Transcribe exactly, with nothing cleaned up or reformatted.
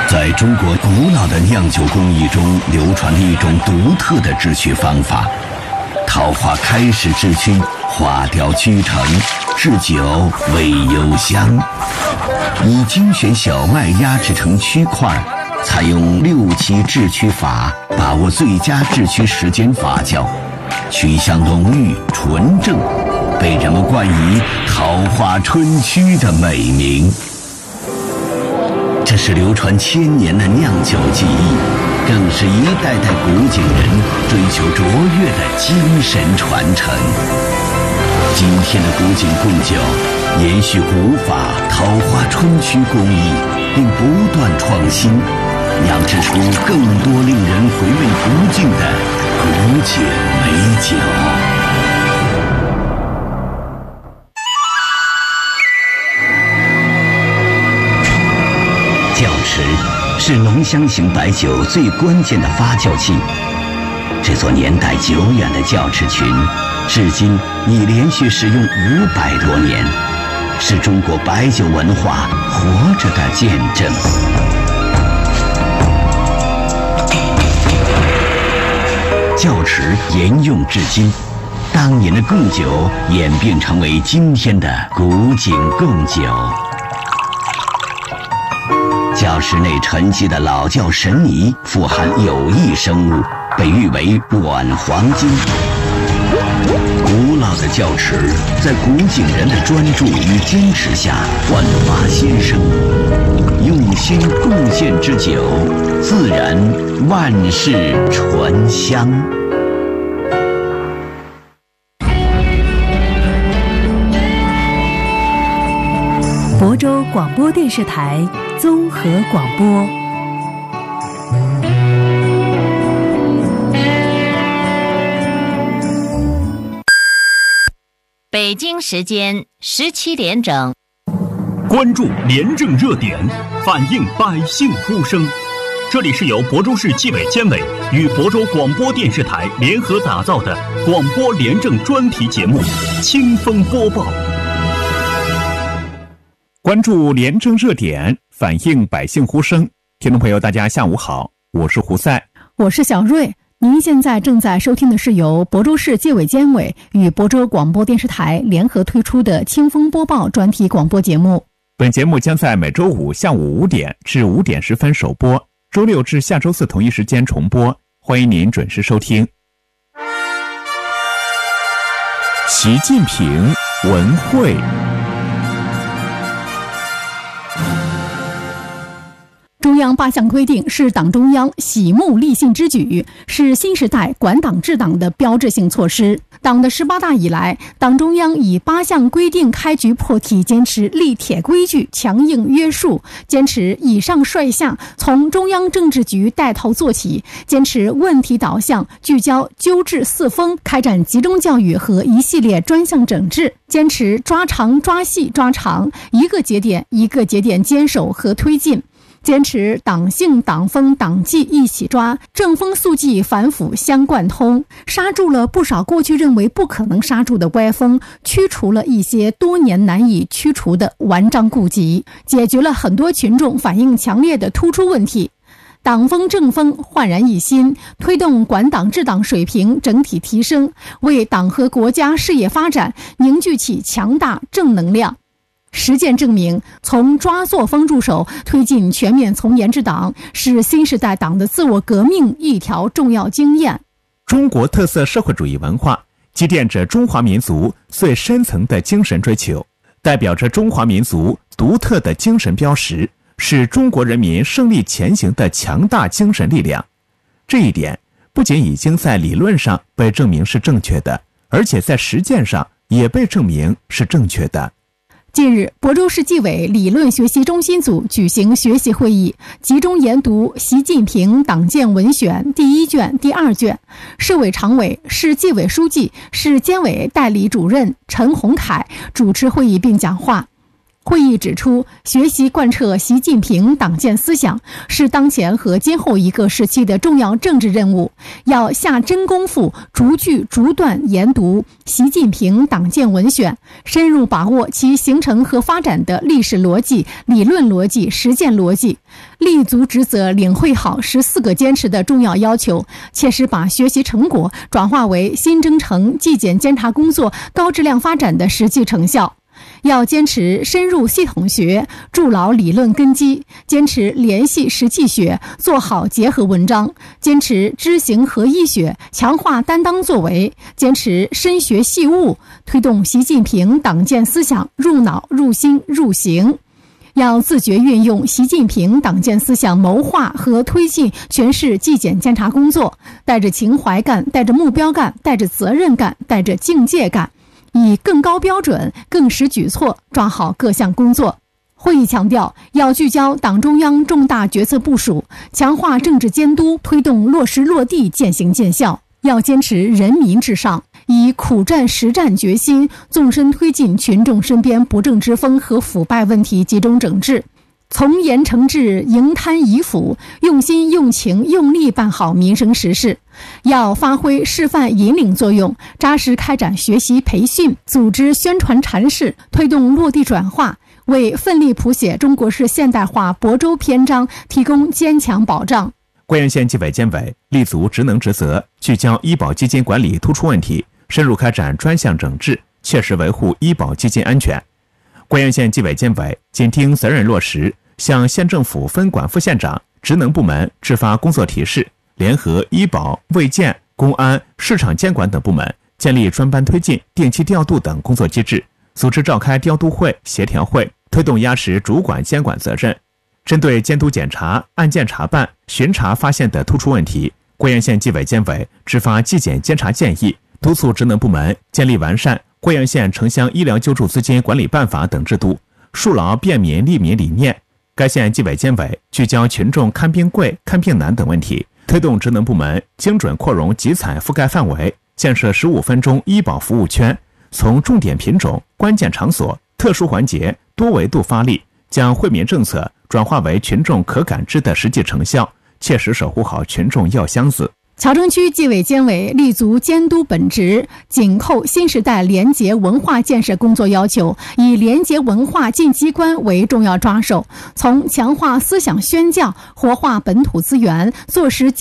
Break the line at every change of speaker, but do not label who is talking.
在中国古老的酿酒工艺中流传了一种独特的制曲方法。桃花开始制曲，花雕曲成，制酒味幽香。以精选小麦压制成曲块，采用六七制曲法，把握最佳制曲时间发酵，曲香浓郁纯正，被人们冠以桃花春曲的美名。这是流传千年的酿酒技艺，更是一代代古井人追求卓越的精神传承。今天的古井贡酒延续古法桃花春曲工艺，并不断创新，酿制出更多令人回味不尽的古井美酒。窖池是浓香型白酒最关键的发酵器。这座年代久远的窖池群，至今已连续使用五百多年，是中国白酒文化活着的见证。窖池沿用至今，当年的贡酒演变成为今天的古井贡酒。窖池内沉积的老窖神泥富含有益生物，被誉为软黄金。古老的窖池在古井人的专注与坚持下焕发新生，用心贡献之酒，自然万世醇香。
亳州广播电视台综合广播。
北京时间十七点整，
关注廉政热点，反映百姓呼声。这里是由亳州市纪委监委与亳州广播电视台联合打造的广播廉政专题节目《清风播报》。
关注廉政热点，反映百姓呼声。听众朋友，大家下午好，我是胡赛，
我是小瑞。您现在正在收听的是由亳州市纪委监委与亳州广播电视台联合推出的《清风播报》专题广播节目。
本节目将在每周五下午五点至五点十分首播，周六至下周四同一时间重播，欢迎您准时收听。习近平文会。
中央八项规定是党中央喜慕立信之举，是新时代管党治党的标志性措施。党的十八大以来，党中央以八项规定开局破题，坚持立铁规矩、强硬约束，坚持以上率下，从中央政治局带头做起，坚持问题导向、聚焦纠治四风，开展集中教育和一系列专项整治，坚持抓长抓细抓长，一个节点一个节点坚守和推进。坚持党性党风党纪一起抓，正风肃纪反腐相贯通，刹住了不少过去认为不可能刹住的歪风，驱除了一些多年难以驱除的顽瘴痼疾，解决了很多群众反映强烈的突出问题。党风正风焕然一新，推动管党治党水平整体提升，为党和国家事业发展凝聚起强大正能量。实践证明，从抓作风入手，推进全面从严治党，是新时代党的自我革命一条重要经验。
中国特色社会主义文化积淀着中华民族最深层的精神追求，代表着中华民族独特的精神标识，是中国人民胜利前行的强大精神力量。这一点不仅已经在理论上被证明是正确的，而且在实践上也被证明是正确的。
近日，亳州市纪委理论学习中心组举行学习会议，集中研读《习近平党建文选》第一卷、第二卷。市委常委、市纪委书记、市监委代理主任陈洪凯主持会议并讲话。 会议指出，学习贯彻习近平党建思想是当前和今后一个时期的重要政治任务，要下真功夫，逐句逐段研读习近平党建文选，深入把握其形成和发展的历史逻辑、理论逻辑、实践逻辑，立足职责，领会好十四个坚持的重要要求，切实把学习成果转化为新征程纪检监察工作高质量发展的实际成效。要坚持深入系统学，筑牢理论根基，坚持联系实际学，做好结合文章，坚持知行合一学，强化担当作为，坚持深学细悟，推动习近平党建思想入脑入心入刑。要自觉运用习近平党建思想谋划和推进全市纪检监察工作，带着情怀干，带着目标干，带着责任干，带着境界干，以更高标准、更实举措抓好各项工作。会议强调，要聚焦党中央重大决策部署，强化政治监督，推动落实落地见行见效。要坚持人民至上，以苦战实战决心，纵深推进群众身边不正之风和腐败问题集中整治，从严惩治，迎贪移腐，用心用情用力办好民生实事。要发挥示范引领作用，扎实开展学习培训，组织宣传阐释，推动落地转化，为奋力谱写中国式现代化亳州篇章提供坚强保障。
贵阳县纪委监委立足职能职责，聚焦医保基金管理突出问题，深入开展专项整治，切实维护医保基金安全。贵阳县纪委监委紧盯责任落实，向县政府分管副县长、职能部门制发工作提示，联合医保、卫健、公安、市场监管等部门，建立专班推进、定期调度等工作机制，组织召开调度会、协调会，推动压实主管监管责任。针对监督检查、案件查办、巡查发现的突出问题，贵阳县纪委监委制发纪检监察建议，督促职能部门建立完善贵阳县城乡医疗救助资金管理办法等制度，树牢便民利民理念。该县纪委监委聚焦群众看病贵、看病难等问题，推动职能部门精准扩容集采覆盖范围，建设十五分钟医保服务圈，从重点品种、关键场所、特殊环节多维度发力，将惠民政策转化为群众可感知的实际成效，切实守护好群众药箱子。
谯洲区纪委监委立足监督本职，紧扣新时代廉洁文化建设工作要求，以廉洁文化进机关为重要抓手，从强化思想宣教、活化本土资源、做实